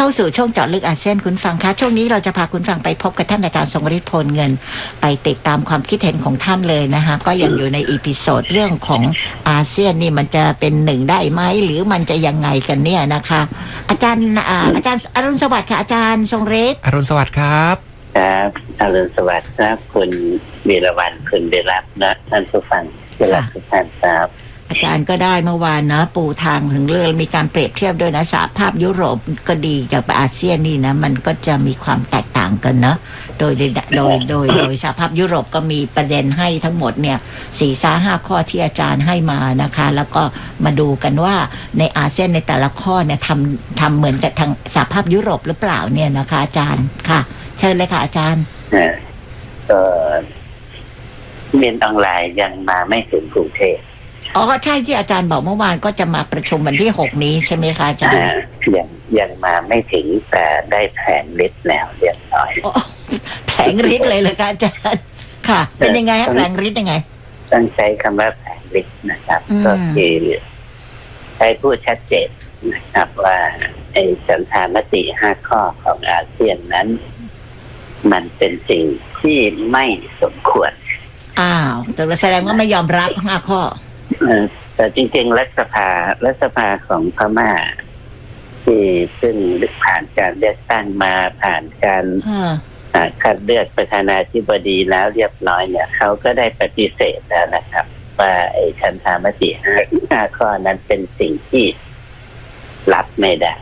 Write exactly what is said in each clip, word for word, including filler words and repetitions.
เข้าสู่ช่วงเจาะลึกอาเซียนคุณฟังคะช่วงนี้เราจะพาคุณฟังไปพบกับท่านอาจารย์ทรงฤทธิ์โพลเงินไปติดตามความคิดเห็นของท่านเลยนะคะก็ยังอยู่ในอีพิโซดเรื่องของอาเซียนนี่มันจะเป็นหนึ่งได้ไหมหรือมันจะยังไงกันเนี่ยนะคะอาจารย์อาจารย์อรุณสวัสดิ์ค่ะอาจารย์ทรงฤทธิ์อรุณสวัสดิ์ครับครับอรุณสวัสดิ์ครับคุณวีรวรรณคุณได้รับนะท่านผู้ฟังที่รักทุกท่านครับอาจารย์ก็ได้เมื่อวานนะปูทางถึงเรื่องมีการเปรียบเทียบด้วยนะสหภาพยุโรปก็ดีกับอาเซียนนี่นะมันก็จะมีความแตกต่างกันนะโดยโดยโดยโดยโดยสหภาพยุโรปก็มีประเด็นให้ทั้งหมดเนี่ยสี่สาห้าข้อที่อาจารย์ให้มานะคะแล้วก็มาดูกันว่าในอาเซียนในแต่ละข้อเนี่ยทำทำเหมือนกับทางสหภาพยุโรปหรือเปล่าเนี่ยนะคะอาจารย์ค่ะเชิญเลยค่ะอาจารย์ก็เมียนออนไลน์ยังมาไม่ถึงกรุงเทพอ๋อใช่ที่อาจารย์บอกเมื่อวานก็จะมาประชุมวันที่หกนี้ใช่ไหมคะอาจารย์ยังยังมาไม่ถึงแต่ได้แผงฤทธิ์แล้วเรียบร้อยแผงฤทธิ์เลยเหรอคะอาจารย์ค่ะเป็นยังไงแผงฤทธิ์ยังไงต้องใช้คำว่าแผงฤทธิ์นะครับก็คือใช้พูดชัดเจนนะครับว่าไอ้ฉันทามติห้าข้อของอาเซียนนั้นมันเป็นสิ่งที่ไม่สมควรอ้าวแต่แสดงว่าไม่ยอมรับห้าข้อแต่จริงๆรัฐสภารัฐสภาของพม่าที่ซึ่งผ่านการเลือกตั้งมาผ่านการคัดเลือกประธานาธิบดีแล้วเรียบร้อยเนี่ยเขาก็ได้ปฏิเสธแล้วนะครับว่าไอ้ฉันทามติห้าห้าข้อนั้นเป็นสิ่งที่รับไม่ได้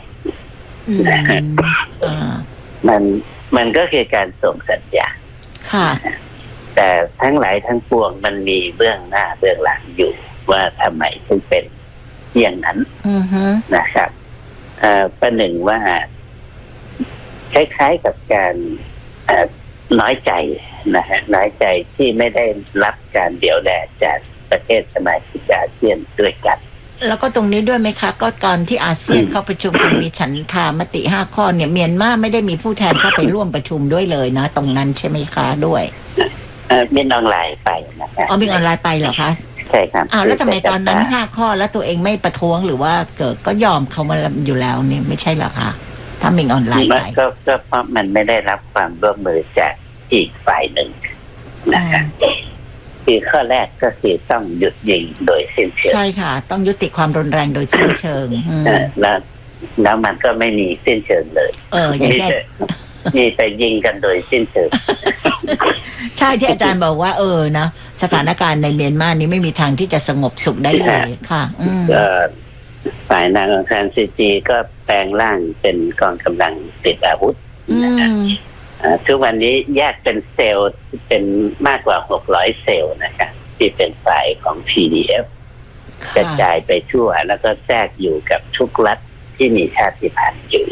มันมันก็คือการส่งสัญญาณแต่ทั้งหลายทั้งปวงมันมีเบื้องหน้าเบื้องหลังอยู่ว่าทำไมถึงเป็นอย่างนั้นนะครับประหนึ่งว่าคล้ายๆกับการน้อยใจนะฮะน้อยใจที่ไม่ได้รับการเดี่ยวแลจากประเทศสมาชิกอาเซียนด้วยกันแล้วก็ตรงนี้ด้วยไหมคะก็ตอนที่อาเซียนเข้าประชุมกันมีฉันทามติห้าข้อเนี่ยเมียนมาไม่ได้มีผู้แทนเข้าไปร่วมประชุมด้วยเลยนะตรงนั้นใช่ไหมคะด้วยเออมีออนไลน์ไปนะครับอ๋อมีออนไลน์ไปเหรอคะใช่ครับอ้าวแล้วทำไมตอนนั้นห้าข้อแล้วตัวเองไม่ประท้วงหรือว่าเกิดก็ยอมเขามาอยู่แล้วนี่ไม่ใช่เหรอคะถ้ามีออนไลน์ไปก็ก็เพราะมันไม่ได้รับความร่วมมือจากอีกฝ่ายหนึ่งนะครับคือข้อแรกก็คือต้องหยุดยิงโดยสิ้นเชิงใช่ค่ะต้องยุติความรุนแรงโดยสิ้นเชิงแล้วแล้วมันก็ไม่มีสิ้นเชิงเลยเอออย่างนี้มีแต่ยิงกันโดยสิ้นเชิงใช่ที่อาจารย์บอกว่าเออนะสถานการณ์ในเมียนมานี้ไม่มีทางที่จะสงบสุขได้เลยค่ะฝ่ายนางองซานซูจีก็แปลงร่างเป็นกองกำลังติดอาวุธนะทุกวันนี้แยกเป็นเซลล์เป็นมากกว่าหกร้อยเซลล์นะครับที่เป็นฝ่ายของ พี ดี เอฟ กระจายไปทั่วแล้วก็แทรกอยู่กับทุกรัฐที่มีชาติพันธุ์อยู่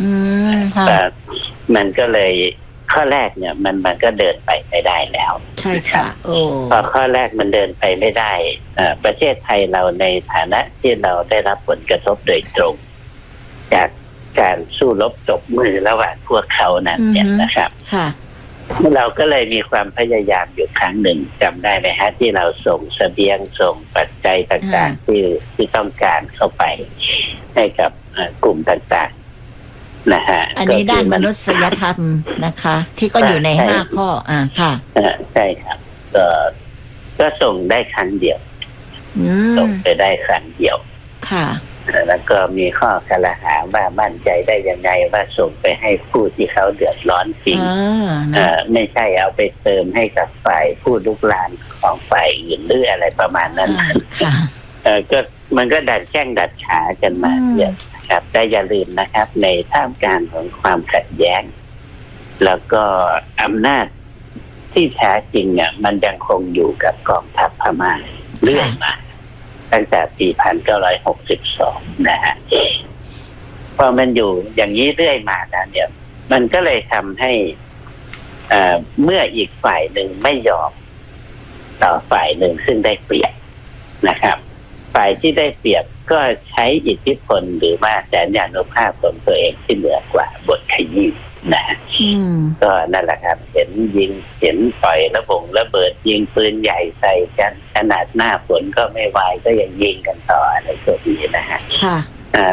มันก็เลยข้อแรกเนี่ยมันมันก็เดินไปไม่ได้แล้วใช่ค่ะโอ้พอข้อแรกมันเดินไปไม่ได้ประเทศไทยเราในฐานะที่เราได้รับผลกระทบโดยตรงจากการสู้รบจบมือระหว่างพวกเขานั้นเนี่ยนะครับเราก็เลยมีความพยายามอยู่ครั้งหนึ่งจำได้ไหมฮะที่เราส่งเสบียงส่งปัจจัยต่างๆที่ที่ต้องการเข้าไปให้กับกลุ่มต่างๆนะฮะอันนี้ด้านมนุษยธรรมนะคะที่ก็อยู่ในห้าข้ออ่าค่ะใช่ครับก็ก็ส่งได้ครั้งเดียวส่งไปได้ครั้งเดียวค่ะแล้วก็มีข้อคลหาว่ามั่นใจได้ยังไงว่าส่งไปให้ผู้ที่เขาเดือดร้อนจริงไม่ใช่เอาไปเติมให้กับฝ่ายผู้ลุกลานของฝ่ายอื่นหรืออะไรประมาณนั้นก็มันก็ดัดแข้งดัดขากันมาเยอะนะครับแต่อย่าลืมนะครับในท่ามกลางของความขัดแย้งแล้วก็อำนาจที่แท้จริงเนี่ยมันยังคงอยู่กับกองทัพพม่าเรื่อยมาตั้งแต่ปี หนึ่งพันเก้าร้อยหกสิบสอง นะฮะพอมันอยู่อย่างนี้เรื่อยมาแล้วเนี่ยมันก็เลยทำให้เมื่ออีกฝ่ายหนึ่งไม่ยอมต่อฝ่ายหนึ่งซึ่งได้เปรียบนะครับฝ่ายที่ได้เปรียบก็ใช้อิทธิพลหรือว่าแสนยานุภาพของตัวเองที่เหนือกว่าบทขยี้นะก็นั่นแหละครับเห็นยิงเห็นปล่อยระบงระเบิดยิงปืนใหญ่ใส่กันขนาดหน้าฝนก็ไม่ไหวก็ยังยิงกันต่ออะไรพวกนี้นะฮะที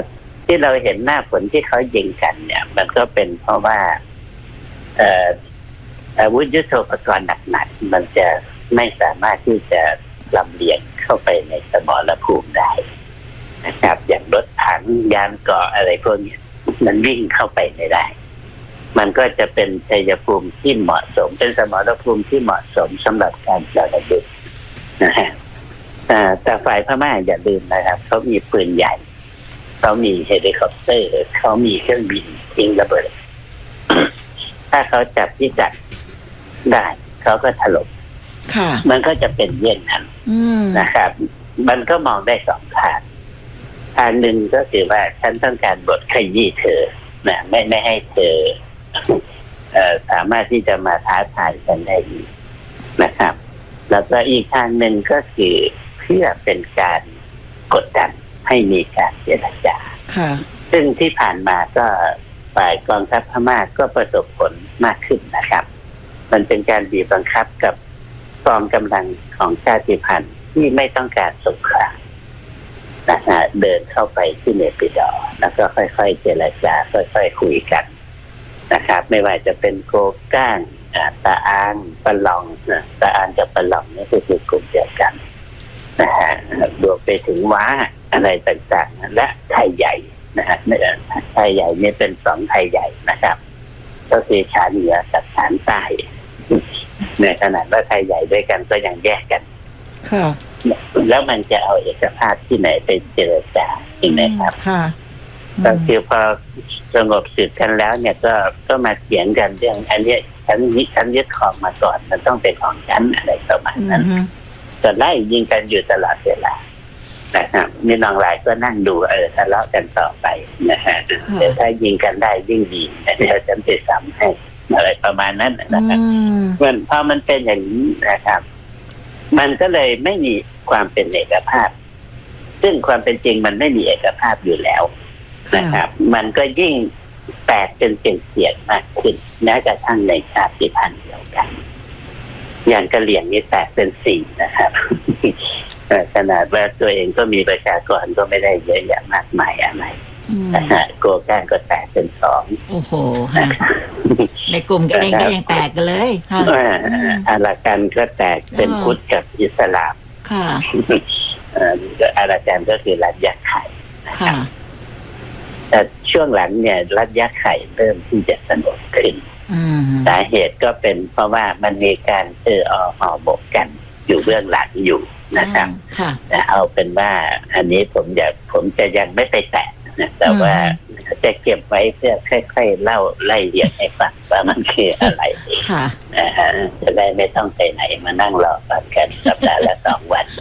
ที่เราเห็นหน้าฝนที่เขายิงกันเนี่ย มันก็เป็นเพราะว่าเอ่ออาวุธยุทโธปกรณ์หนักๆมันจะไม่สามารถที่จะลำเลียงเข้าไปในสมรภูมิได้นะครับอย่างรถถังยานเกราะอะไรพวกนี้มันวิ่งเข้าไปไม่ได้มันก็จะเป็นชัยภูมิที่เหมาะสมเป็นสมรภูมิที่เหมาะสมสำหรับการเจาะระเบิดนะฮะแต่ฝ่ายพม่าอย่าลืมนะครับเขามีปืนใหญ่เขามีเฮลิคอปเตอร์เขามีเครื่องบินยิงระเบิดถ้าเขาจับที่จัดได้เขาก็ถล่มมันก็จะเป็นเยี่ยงนั้นนะครับ มันก็มองได้สองทางทางหนึ่งก็คือว่าฉันต้องการบทขยี้เธอนะไม่ไม่ให้เธอเอ่อสามารถที่จะมาท้าทายกันได้ดีนะครับแล้วก็อีกทางหนึ่งก็คือเพื่อเป็นการกดดันให้มีการเจรจาซึ่งที่ผ่านมาก็ฝ่ายกองทัพพม่าก็ประสบผลมากขึ้นนะครับมันเป็นการบีบบังคับกับกองกำลังของชาติพันธุ์ที่ไม่ต้องการสงครามนะฮะเดินเข้าไปที่เนปิดอร์แล้วก็ค่อยๆเจรจาค่อยๆคุยกันนะครับไม่ว่าจะเป็นโกก้างตาอางปะลองนะตาอางกับปะลองนี่ก็คือกลุ่มเดียวกันนะฮะรวมไปถึงว้าอะไรต่างๆและไทยใหญ่นะฮะไทยใหญ่เนี่ยเป็นสองไทยใหญ่นะครับก็คือชาเหนือกับชานใต้ในขณะว่าไทยใหญ่ด้วยกันก็ยังแยกกันแล้วมันจะเอาเอกภาพที่ไหนไปเจรจาจริงไหมครับก็คือพอสงบศึกกันแล้วเนี่ยก็ก็มาเถียงกันเรื่องอันนี้ฉันยึดฉันยึดของมาก่อนมันต้องเป็นของฉันอะไรประมาณนั้นก็ไล่ยิงกันอยู่ตลอดเวลานะครับมีน้องหลายก็นั่งดูเออทะเลาะกันต่อไปนะฮะแต่ถ้ายิงกันได้ยิ่งดีเดี๋ยวฉันจะซ้ำให้อะไรประมาณนั้นนะครับมันพอมันเป็นอย่างนี้นะครับมันก็เลยไม่มีความเป็นเอกภาพซึ่งความเป็นจริงมันไม่มีเอกภาพอยู่แล้วนะครับมันก็ยิ่งแตกเป็นเสียงมากขึ้นแม้กระทั่งในชาติพันธุ์เดียวกันอย่างกะเหรี่ยงนี่แตกเป็นสี่นะครับขนาดว่าตัวเองก็มีประชากรก็ไม่ได้เยอะแยะมากมายอะไรนะฮะโกก้างก็แตกเป็นสองโอ้โหในกลุ่มกันเองก็ยังแตกกันเลยอารากันก็แตกเป็นพุทธกับอิสลามค่ะอารากันก็คือรัฐยักษ์ไข่ค่ะแต่ช่วงหลังเนี่ยรัฐยักษ์ไข่เริ่มที่จะสงบขึ้นสาเหตุก็เป็นเพราะว่ามันมีการเอออห่อบกกันอยู่เบื้องหลังอยู่นะครับแต่เอาเป็นว่าอันนี้ผมอยากผมจะยังไม่ไปแตะนะแต่ว่าจะเก็บไว้เพื่อค่อยๆเล่าไล่เรียงให้ฟังว่ามันคืออะไรนะฮะจะได้ไม่ต้องไปไหนมานั่งรอฟังกันสัปดาห์ละสองวัน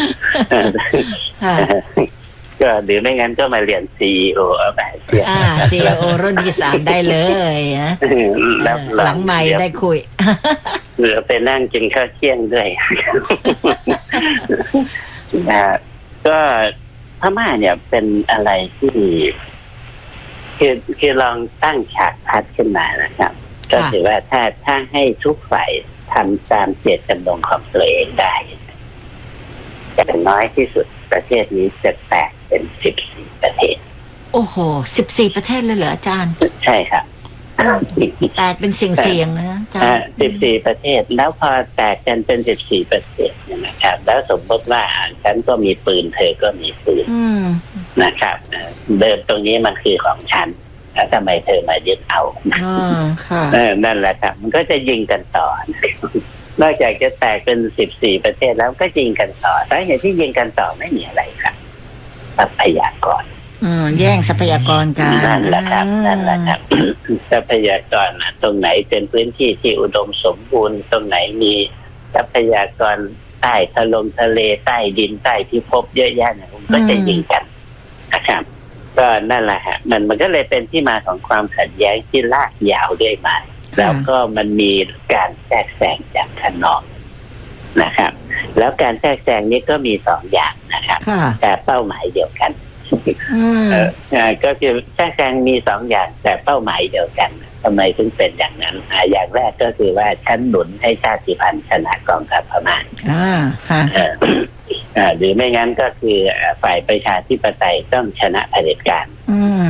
ก็หรือไม่งั้นก็มาเรียน ซี อี โอ เอาไปอ่า ซี อี โอ รุ่นที่สามได้เลยนะหลังใหม่ได้คุยหรือไปนั่งกินข้าวเที่ยงด้วยนะก็พม่าเนี่ยเป็นอะไรที่คือคือลองตั้งฉากทัดขึ้นมานะครับก็ถือว่าถ้าถ้าให้ทุกฝ่ายทำตามเจตจำนงของตัวเองได้อย่างน้อยที่สุดประเทศนี้จะแตกเป็นสิบสี่ประเทศโอ้โหสิบสี่ประเทศเลยเหรออาจารย์ใช่ครับแตกเป็นเสียงๆนะอาจารย์สิบสี่ประเทศแล้วพอแตกกันเป็นสิบสี่ประเทศนะครับแล้วสมมติว่าฉันก็มีปืนเธอก็มีปืนนะครับเดิมตรงนี้มันคือของฉันแล้วทำไมเธอมายึดเอานั่นแหละครับมันก็จะยิงกันต่อนอกจากจะแตกเป็นสิบสี่ประเทศแล้วก็ยิงกันต่อสาเหตุที่ยิงกันต่อไม่มีอะไรครับทรัพยากรแย่งทรัพยากรกันนั่นแหละครับนั่นแหละครับทรัพยากรตรงไหนเป็นพื้นที่ที่อุดมสมบูรณ์ตรงไหนมีทรัพยากรใต้ทะลมทะเลใต้ดินใต้พิภพเยอะแยะเนี่ยก็จะยิงกันนะครับก็นั่นแหละฮะมันมันก็เลยเป็นที่มาของความขัดแย้งที่ลากยาวด้วยมาแล้วก็มันมีการแทรกแซงจากข้างนอกนะครับแล้วการแทรกแซงนี้ก็มีสองอย่างนะครับแต่เป้าหมายเดียวกันก็คือแทรกแซงมีสองอย่างแต่เป้าหมายเดียวกันทำไมถึงเป็นอย่างนั้นอย่างแรกก็คือว่าฉันหนุนให้ชาติพันธุ์ชนะกองทัพพม่าหรือไม่งั้นก็คือฝ่ายประชาธิปไตยต้องชนะเผด็จการ